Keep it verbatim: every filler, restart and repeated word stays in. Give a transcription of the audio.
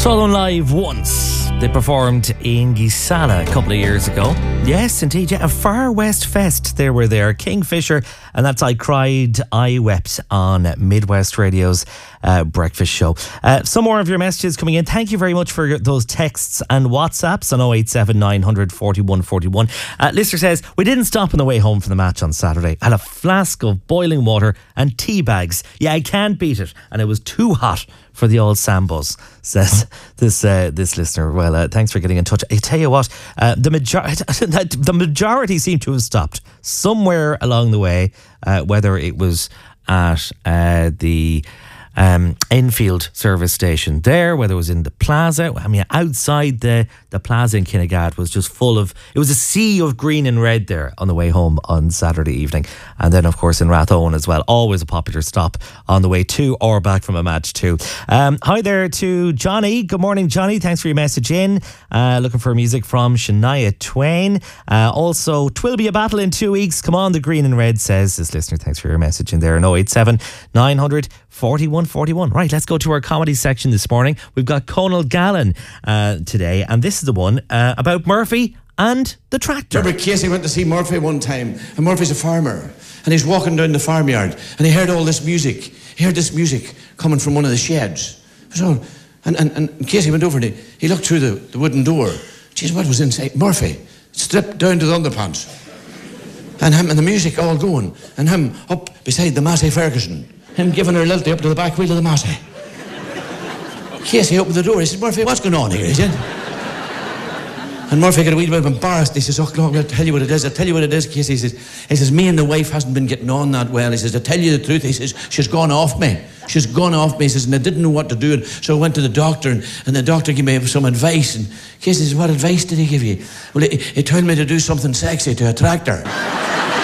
Saw them live once. They performed in Gisala a couple of years ago. Yes, indeed, yeah, a Far West Fest. They were there. Kingfisher, and that's I Cried, I Wept on Midwest Radio's uh, breakfast show. Uh, some more of your messages coming in. Thank you very much for those texts and WhatsApps on oh eight seven nine hundred forty-one forty-one. Uh, Lister says, we didn't stop on the way home from the match on Saturday. Had a flask of boiling water and tea bags. Yeah, I can't beat it. And it was too hot for the old Sambos, says this uh, this listener. Well, uh, thanks for getting in touch. I tell you what, uh, the, major- the majority seem to have stopped somewhere along the way, uh, whether it was at uh, the um, Enfield service station there, whether it was in the plaza. I mean, outside the, the plaza in Kinnegad was just full of, it was a sea of green and red there on the way home on Saturday evening. And then, of course, in Rathone as well, always a popular stop on the way to or back from a match too. Um, hi there to Johnny. Good morning, Johnny. Thanks for your message in. Uh, looking for music from Shania Twain. Uh, also, 'twill be a battle in two weeks. Come on, the green and red, says this listener. Thanks for your message in there. oh eight seven nine hundred forty-one forty-one. Right, let's go to our comedy section this morning. We've got Conal Gallen uh, today, and this is the one uh, about Murphy and the tractor. Remember Casey went to see Murphy one time, and Murphy's a farmer, and he's walking down the farmyard, and he heard all this music. He heard this music coming from one of the sheds. So, and, and, and Casey went over and he, he looked through the, the wooden door. Jeez, what was inside? Murphy, stripped down to the underpants. And him and the music all going, and him up beside the Massey Ferguson. Him giving her a lilty up to the back wheel of the Massey. Casey opened the door. He said, Murphy, what's going on here? He said. And Murphy got a wee bit embarrassed. He says, oh, look, I'll tell you what it is. I'll tell you what it is, Casey. He says, he says, me and the wife hasn't been getting on that well. He says, I'll tell you the truth. He says, she's gone off me. She's gone off me. He says, and I didn't know what to do. And so I went to the doctor, and, and the doctor gave me some advice. And Casey says, what advice did he give you? Well, he, he told me to do something sexy to attract her.